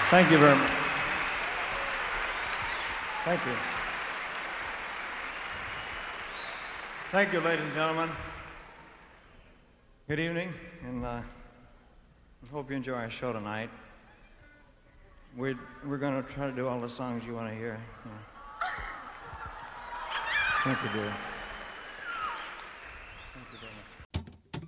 Thank you very much. Thank you. Thank you, ladies and gentlemen. Good evening, and I hope you enjoy our show tonight. We're going to try to do all the songs you want to hear. Yeah. Thank you, dear.